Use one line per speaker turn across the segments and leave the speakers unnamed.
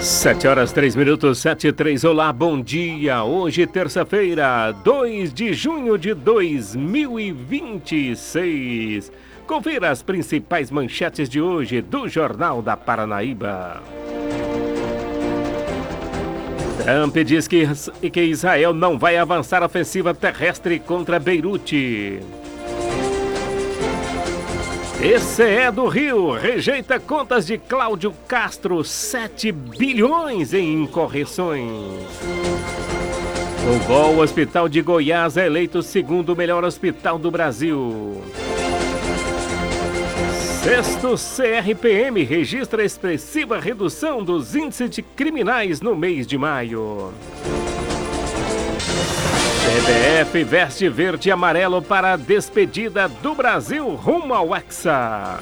7h03, 7h03. Olá, bom dia. Hoje, terça-feira, 2 de junho de 2026. Confira as principais manchetes de hoje do Jornal da Paranaíba. Trump diz que Israel não vai avançar a ofensiva terrestre contra Beirute. TCE do Rio rejeita contas de Cláudio Castro, 7 bilhões em incorreções. O GOL Hospital de Goiás é eleito o segundo melhor hospital do Brasil. Sexto CRPM registra expressiva redução dos índices de criminais no mês de maio. CBF veste verde e amarelo para a despedida do Brasil rumo ao Hexa.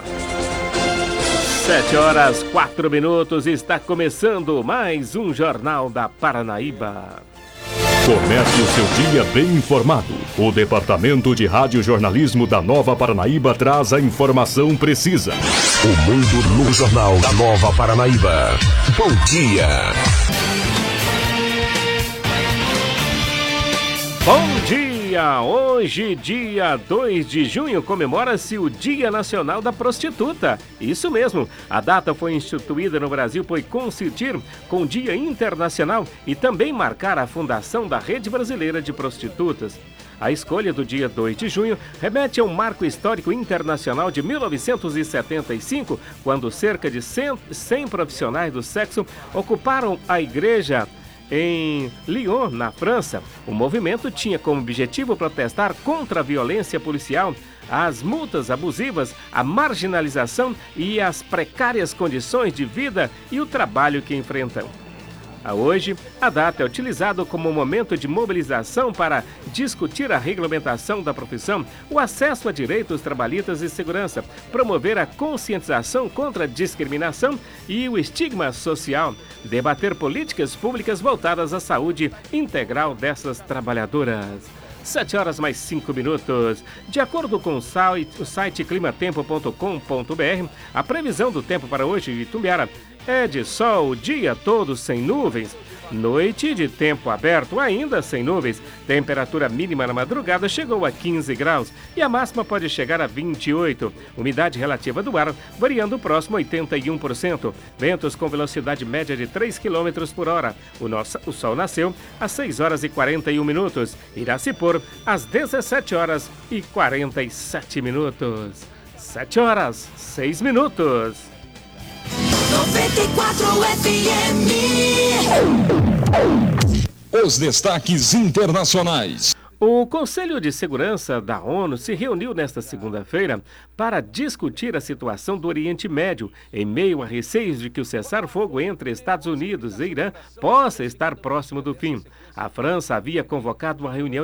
7h04, está começando mais um Jornal da Paranaíba.
Comece o seu dia bem informado. O Departamento de Radiojornalismo da Nova Paranaíba traz a informação precisa. O mundo no Jornal da Nova Paranaíba. Bom dia.
Bom dia! Hoje, dia 2 de junho, comemora-se o Dia Nacional da Prostituta. Isso mesmo, a data foi instituída no Brasil por coincidir com o Dia Internacional e também marcar a fundação da Rede Brasileira de Prostitutas. A escolha do dia 2 de junho remete a um marco histórico internacional de 1975, quando cerca de 100 profissionais do sexo ocuparam a igreja em Lyon, na França. O movimento tinha como objetivo protestar contra a violência policial, as multas abusivas, a marginalização e as precárias condições de vida e o trabalho que enfrentam. Hoje, a data é utilizada como um momento de mobilização para discutir a regulamentação da profissão, o acesso a direitos trabalhistas e segurança, promover a conscientização contra a discriminação e o estigma social, debater políticas públicas voltadas à saúde integral dessas trabalhadoras. 7h mais 5. De acordo com o site climatempo.com.br, a previsão do tempo para hoje em Itumbiara é de sol o dia todo sem nuvens. Noite de tempo aberto, ainda sem nuvens. Temperatura mínima na madrugada chegou a 15 graus e a máxima pode chegar a 28. Umidade relativa do ar variando próximo a 81%. Ventos com velocidade média de 3 km por hora. O sol nasceu às 6h41. Irá se pôr às 17h47. 7h06.
94 FM.
Os destaques internacionais.
O Conselho de Segurança da ONU se reuniu nesta segunda-feira para discutir a situação do Oriente Médio, em meio a receios de que o cessar-fogo entre Estados Unidos e Irã possa estar próximo do fim. A França havia convocado uma reunião